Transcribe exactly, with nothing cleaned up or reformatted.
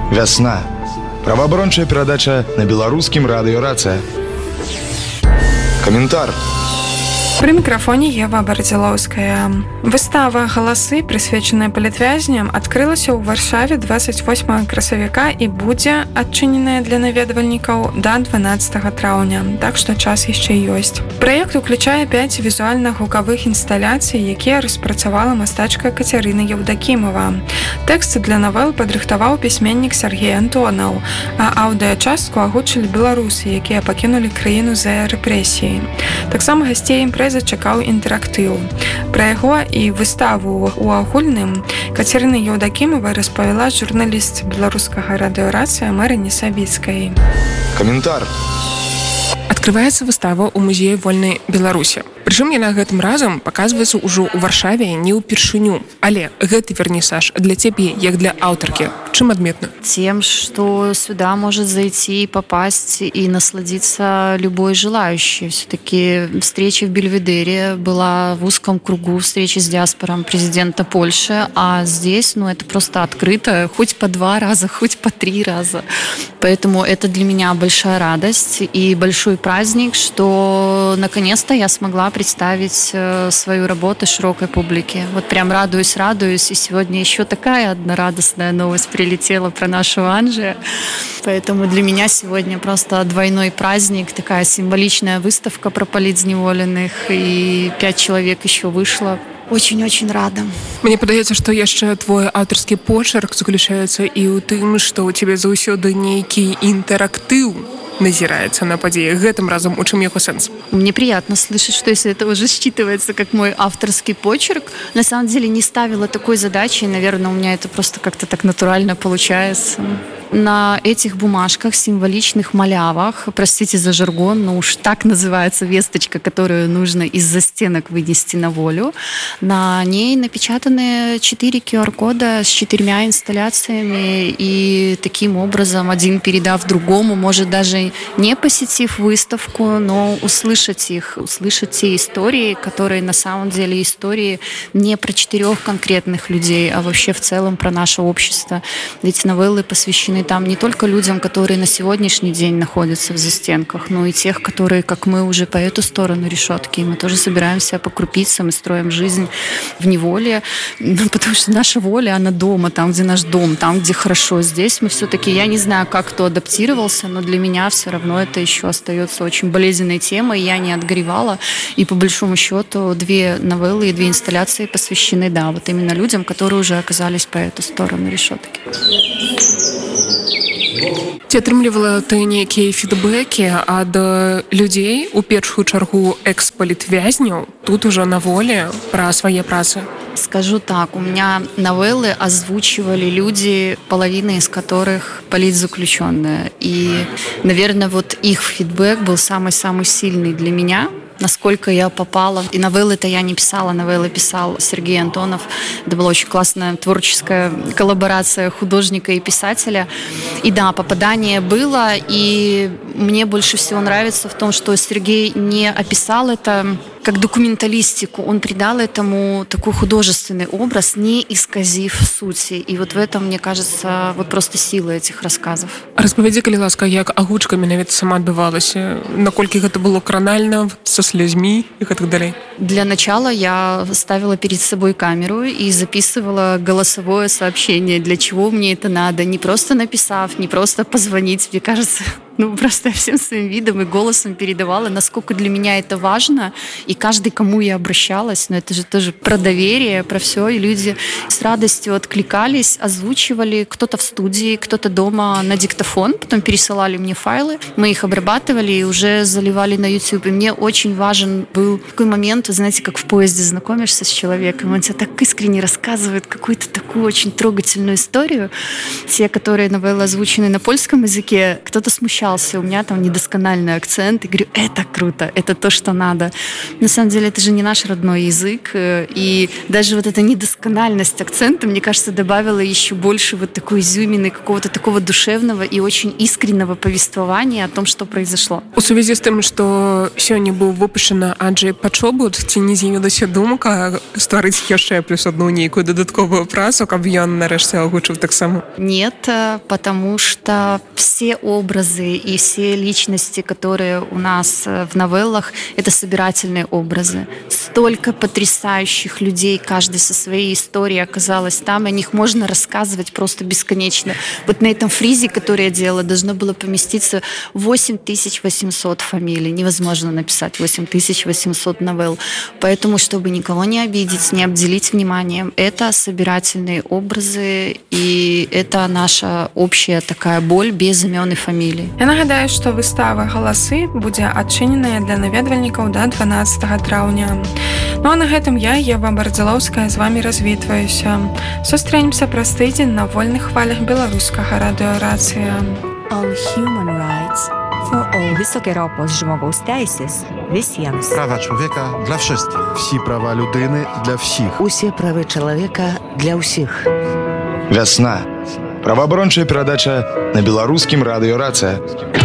Вясна. Праваабарончая перадача на беларускім радыё «Рацыя». Каментар. Пры мікрафоне Ева Бардзілоўская. Выстава «Галасы», прысвечаная палітвязням, адкрылася ў Варшаве двадцать восьмага красавіка і будзе адчыненая для наведвальнікаў да дванаццатага траўня, так што час яшчэ ёсць. Праект уключае пяць візуальна-гукавых інсталяцый, якія распрацавала мастачка Кацярына Еўдакімова. Тэксты для навел падрыхтаваў пісьменнік Сергей Антонаў, а аўдыячастку агучылі беларусы, якія пакінулі краіну за рэпрэсіі. Таксама гасцей імпрэзы чакаў інтэрактыў. Пра яго і выставу ў агульным Кацярына Еўдакімова распавяла журналіст беларускага радыё «Рацыя» Марыне Савіцкай. Каментар. Открываецца выстава ў музеі вольнай Беларусі. Прычым яна гэтым разам паказваецца ўжо ў Варшаве не ўпершыню. Але гэты вернісаж для цябе, як для аўтаркі, чем адметна? Тем, что сюда может зайти и попасть и насладиться любой желающий. Все-таки встреча в Бельведере была в узком кругу, встреча с диаспором президента Польши, а здесь, ну, это просто открыто, хоть по два раза, хоть по три раза. Поэтому это для меня большая радость и большой праздник, что наконец-то я смогла представить свою работу широкой публике. Вот прям радуюсь, радуюсь. И сегодня еще такая одна радостная новость прилетела про нашу Анжи. Поэтому для меня сегодня просто двойной праздник, такая символичная выставка про политзневоленных. И пять человек еще вышло. Очень-очень рада. Мне падаецца, што яшчэ твой аўтарскі почерк заключаецца і ў тым, што ў цябе заўсёды нейкі інтэрактыў назирается на подеях. Гэтым разом у чым яго сэнс? Мне приятно слышать, что если это уже считывается как мой авторский почерк. На самом деле не ставила такой задачи, и, наверное, у меня это просто как-то так натурально получается. На этих бумажках, символичных малявах, простите за жаргон, но уж так называется весточка, которую нужно из-за стенок вынести на волю. На ней напечатаны четыре ку ар-кода с четырьмя инсталляциями, и таким образом, один передав другому, может даже не посетив выставку, но услышать их, услышать те истории, которые на самом деле истории не про четырех конкретных людей, а вообще в целом про наше общество. Ведь новеллы посвящены там не только людям, которые на сегодняшний день находятся в застенках, но и тех, которые, как мы, уже по эту сторону решетки. И мы тоже собираемся по крупицам и строим жизнь в неволе, ну, потому что наша воля, она дома, там, где наш дом, там, где хорошо. Здесь мы все-таки, я не знаю, как кто адаптировался, но для меня все равно это еще остается очень болезненной темой. Я не отгоревала. И по большому счету две новеллы и две инсталляции посвящены, да, вот именно людям, которые уже оказались по эту сторону решетки. Ці атрымлівала ты нейкія фідбэкі ад людзей, у першую чаргу экс-палітвязняў, тут уже на воле, пра свае працы? Скажу так, у меня новеллы озвучивали люди, половина из которых политзаключенные. И, наверное, вот их фидбэк был самый-самый сильный для меня. Насколько я попала. И новеллы-то я не писала, новеллы писал Сергей Антонов. Это была очень классная творческая коллаборация художника и писателя. И да, попадание было, и мне больше всего нравится в том, что Сергей не описал это как документалистику, он придал этому такой художественный образ, не исказив сути. И вот в этом, мне кажется, вот просто сила этих рассказов. Распавядзі, калі ласка, як агучка менавіта сама адбывалася, наколькі гэта было кранальна, со слезьми и так далее? Для начала я ставила перед собой камеру и записывала голосовое сообщение, для чего мне это надо, не просто написав, не просто позвонить, мне кажется, ну, просто всем своим видом и голосом передавала, насколько для меня это важно, и каждый, кому я обращалась, но это же тоже про доверие, про все, и люди с радостью откликались, озвучивали, кто-то в студии, кто-то дома на диктофон, потом пересылали мне файлы, мы их обрабатывали и уже заливали на YouTube, и мне очень важен был такой момент, вы знаете, как в поезде знакомишься с человеком, он тебе так искренне рассказывает какую-то такую очень трогательную историю, те, которые новеллы озвучены на польском языке, кто-то смущается, общался, у меня там недоскональный акцент, и говорю, это круто, это то, что надо. На самом деле, это же не наш родной язык, и даже вот эта недоскональность акцента, мне кажется, добавила еще больше вот такой изюмины, какого-то такого душевного и очень искреннего повествования о том, что произошло. У сувязі з тым, што сёння быў выпушчана Анджэй Пачобут, ці не з'явілася думка стварыць яшчэ плюс одну нейкую дадатковую працу, каб ён нарэшце агучыў таксама? Нет, потому что все образы и все личности, которые у нас в новеллах, это собирательные образы. Столько потрясающих людей, каждый со своей историей оказалось там, и о них можно рассказывать просто бесконечно. Вот на этом фризе, который я делала, должно было поместиться восемь тысяч восемьсот фамилий. Невозможно написать восемь тысяч восемьсот новелл. Поэтому, чтобы никого не обидеть, не обделить вниманием, это собирательные образы, и это наша общая такая боль без имен и фамилий. Я нагадаю, што выстава «Галасы» будзе адчыненая для наведвальнікаў да дванаццатага траўня. Ну а на гэтым я, Ева Бардзілоўская, з вами развітваюся. Сустрэнемся праз тыдзень на вольных хвалях беларускага радыёрацыя. All human rights for all. Wysokie ropos žmogaus teisės visiems. Права чоловіка для всіх. Всі права людини для всіх. Усе правы чалавека для ўсіх. Вясна. Праваабарончая перадача на беларускім радыёрацыя.